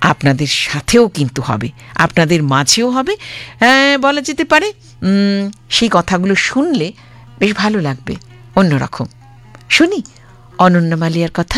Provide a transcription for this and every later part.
আপনাদের সাথেও কিন্তু হবে, আপনাদের মাঝেও হবে। বলা যেতে পারে সেই কথাগুলো শুনলে বেশ ভালো লাগবে, অন্যরকম। শুনি অনন্যা মালিয়ার কথা।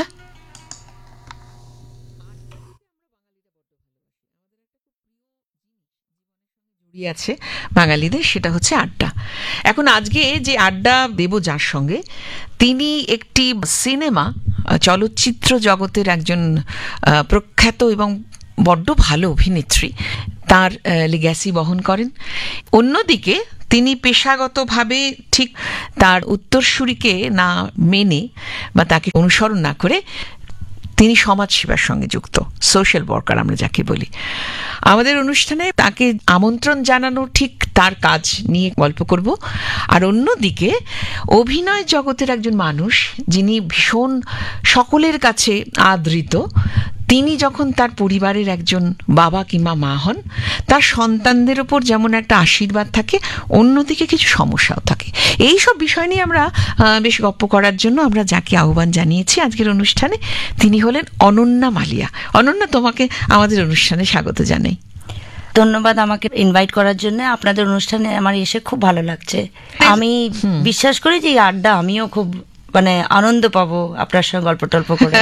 আছে বাঙালিদের, সেটা হচ্ছে আড্ডা। এখন আজকে যে আড্ডা দেব যার সঙ্গে, তিনি একটি সিনেমা চলচ্চিত্র জগতের একজন প্রখ্যাত এবং বড্ড ভালো অভিনেত্রী, তার লিগ্যাসি বহন করেন। অন্যদিকে তিনি পেশাগতভাবে ঠিক তার উত্তরসূরিকে না মেনে বা তাকে অনুসরণ না করে তিনি সমাজসেবার সঙ্গে যুক্ত, সোশ্যাল ওয়ার্কার আমরা যাকে বলি। আমাদের অনুষ্ঠানে তাকে আমন্ত্রণ জানানো, ঠিক তার কাজ নিয়ে গল্প করব। আর অন্যদিকে অভিনয় জগতের একজন মানুষ যিনি ভীষণ সকলের কাছে আদৃত, তিনি যখন তার পরিবারের একজন বাবা কিংবা মা হন, তার সন্তানদের ওপর যেমন একটা আশীর্বাদ থাকে, অন্যদিকে কিছু সমস্যাও থাকে। এই সব বিষয় নিয়ে আমরা বেশ গপ্প করার জন্য আমরা যাকে আহ্বান জানিয়েছি আজকের অনুষ্ঠানে, তিনি হলেন অনন্যা মালিয়া। অনন্যা, তোমাকে আমাদের অনুষ্ঠানে স্বাগত জানাই। ধন্যবাদ আমাকে ইনভাইট করার জন্য। আপনাদের অনুষ্ঠানে আমার এসে খুব ভালো লাগছে। আমি বিশ্বাস করি যে এই আড্ডা আমিও খুব আনন্দ পাবো আপনার সঙ্গে গল্প টল্প করে।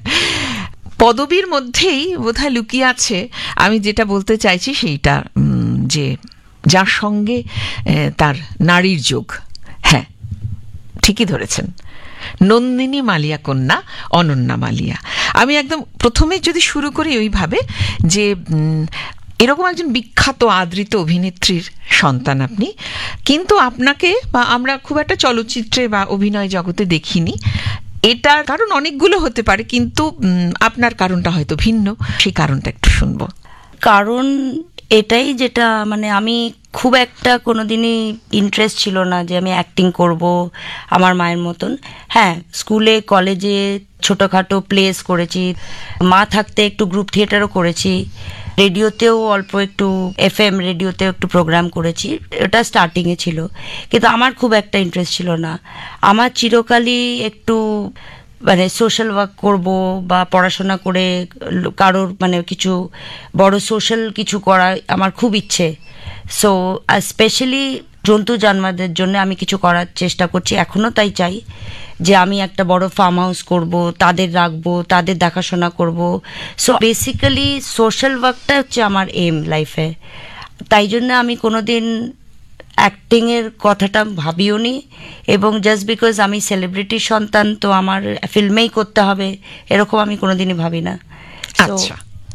পদবীর মধ্যেই বোধহয় লুকিয়ে আছে, আমি যেটা বলতে চাইছি সেইটা, যে যার সঙ্গে তার নারীর যোগ। হ্যাঁ, ঠিকই ধরেছেন, নন্দিনী মালিয়া কন্যা অনন্যা মালিয়া। আমি একদম প্রথমে যদি শুরু করি ওইভাবে যে এরকম একজন বিখ্যাত আদৃত অভিনেত্রীর সন্তান আপনি, কিন্তু আপনাকে বা আমরা খুব একটা চলচ্চিত্রে বা অভিনয় জগতে দেখিনি। এটার কারণ অনেকগুলো হতে পারে, কিন্তু আপনার কারণটা হয়তো ভিন্ন, সেই কারণটা একটু শুনবো। কারণ এটাই, যেটা আমি খুব একটা কোনোদিনই ইন্টারেস্ট ছিল না যে আমি অ্যাক্টিং করব আমার মায়ের মতন। হ্যাঁ, স্কুলে কলেজে ছোটোখাটো প্লেস করেছি, মা থাকতে একটু গ্রুপ থিয়েটারও করেছি, রেডিওতেও অল্প একটু FM রেডিওতেও একটু প্রোগ্রাম করেছি। এটা স্টার্টিংয়ে ছিল, কিন্তু আমার খুব একটা ইন্টারেস্ট ছিল না। আমার চিরকালই একটু সোশ্যাল ওয়ার্ক করব বা পড়াশোনা করে কারোর কিছু বড় সোশ্যাল কিছু করা আমার খুব ইচ্ছে। সো স্পেশালি জন্তু জানোয়ারদের জন্য আমি কিছু করার চেষ্টা করছি, এখনও তাই চাই যে আমি একটা বড় ফার্ম হাউস করব, তাদের রাখবো, তাদের দেখাশোনা করব। সো বেসিক্যালি সোশ্যাল ওয়ার্কটা হচ্ছে আমার এম লাইফে। তাই জন্য আমি কোনোদিন অ্যাক্টিংয়ের কথাটা ভাবিও নি, এবং জাস্ট বিকজ আমি সেলিব্রিটির সন্তান তো আমার ফিল্মেই করতে হবে এরকম আমি কোনোদিনই ভাবি না। আচ্ছা,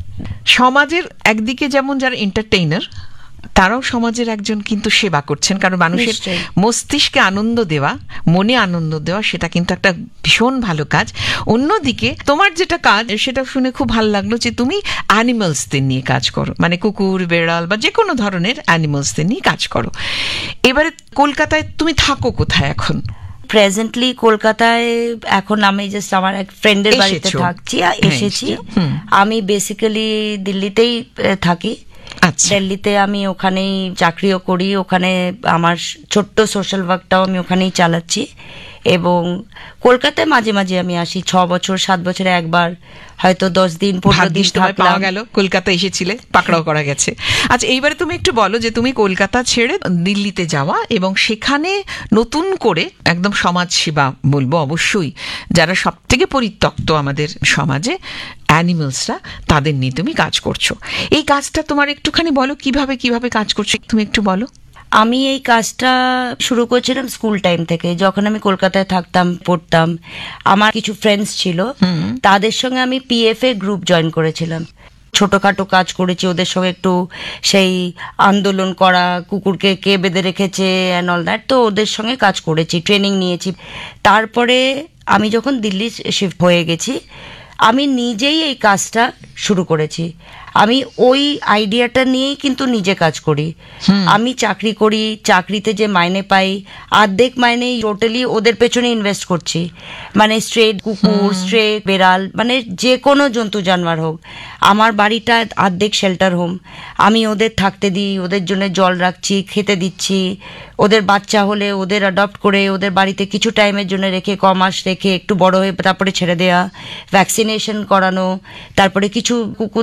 সমাজের একদিকে যেমন যারা এন্টারটেইনার, তারাও সমাজের একজন কিন্তু সেবা করছেন, কারণ মানুষের মস্তিষ্কে আনন্দ দেওয়া, মনে আনন্দ দেওয়া, সেটা কিন্তু একটা ভীষণ ভালো কাজ। অন্যদিকে তোমার যেটা কাজ, সেটা শুনে খুব ভালো লাগলো যে তুমি অ্যানিমালসদের নিয়ে কাজ করো, কুকুর, বেড়াল বা যে কোনো ধরনের অ্যানিমালসদের নিয়ে কাজ করো। এবারে কলকাতায় তুমি থাকো কোথায় এখন? প্রেজেন্টলি কলকাতায় এখন আমি জাস্ট আমার এক ফ্রেন্ডের বাড়িতে থাকছি, এসেছি। আমি বেসিক্যালি দিল্লিতেই থাকি। দিল্লিতে আমি ওখানেই চাকরিও করি, ওখানে আমার ছোট্ট সোশ্যাল ওয়ার্কটাও আমি ওখানেই চালাচ্ছি, এবং কলকাতায় মাঝে মাঝে আমি আসি। 6 বছর 7 বছরে একবার, হয়তো 10 দিন 15 দিন পাওয়া গেল, কলকাতা এসেছিলে, পাকড়াও করা গেছে। আচ্ছা, এইবারে তুমি একটু বলো যে তুমি কলকাতা ছেড়ে দিল্লিতে যাওয়া এবং সেখানে নতুন করে একদম সমাজ সেবা বলবো অবশ্যই, যারা সব থেকে পরিত্যক্ত আমাদের সমাজে অ্যানিমালসরা, তাদের নিয়ে তুমি কাজ করছো। এই কাজটা তোমার একটুখানি বলো, কিভাবে কিভাবে কাজ করছো তুমি একটু বলো। আমি এই কাজটা শুরু করছিলাম স্কুল টাইম থেকে, যখন আমি কলকাতায় থাকতাম, পড়তাম। আমার কিছু ফ্রেন্ডস ছিল, তাদের সঙ্গে আমি PFA গ্রুপ জয়েন করেছিলাম। ছোটখাটো কাজ করেছি ওদের সঙ্গে, একটু সেই আন্দোলন করা, কুকুরকে কে বেঁধে রেখেছে অ্যান্ড অল দ্যাট, তো ওদের সঙ্গে কাজ করেছি, ট্রেনিং নিয়েছি। তারপরে আমি যখন দিল্লি শিফট হয়ে গেছি, আমি নিজেই এই কাজটা শুরু করেছি। আমি ওই আইডিয়াটা নিয়েই কিন্তু নিজে কাজ করি। আমি চাকরি করি, চাকরিতে যে মাইনে পাই অর্ধেক মাইনে টোটালি ওদের পেছনে ইনভেস্ট করছি। স্ট্রেট কুকুর, স্ট্রেট বেড়াল, যে কোনো জন্তু জানোয়ার হোক, আমার বাড়িটা অর্ধেক শেল্টার হোম। আমি ওদের থাকতে দিই, ওদের জন্য জল রাখছি, খেতে দিচ্ছি। ওদের বাচ্চা হলে ওদের অ্যাডপ্ট করে ওদের বাড়িতে কিছু টাইমের জন্য রেখে, কমাস রেখে, একটু বড় হয়ে তারপরে ছেড়ে দেওয়া, ভ্যাকসিনেশন করানো, তারপরে কিছু কুকুর